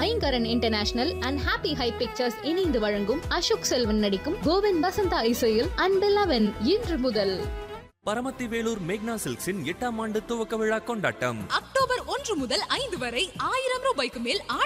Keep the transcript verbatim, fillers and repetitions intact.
Ayngaran international and happy high pictures இணைந்து வழங்கும் அசோக் செல்வன் நடிக்கும் கோவிந்த் வசந்தா இசையில் அன்பில்லவன் இன்று முதல். பரமத்தி வேலூர் மேக்னா சில்க்ஸின் எட்டாம் ஆண்டு துவக்க விழா கொண்டாட்டம் அக்டோபர் ஒன்று முதல் ஐந்து வரை ஆயிரம் ரூபாய்க்கு மேல்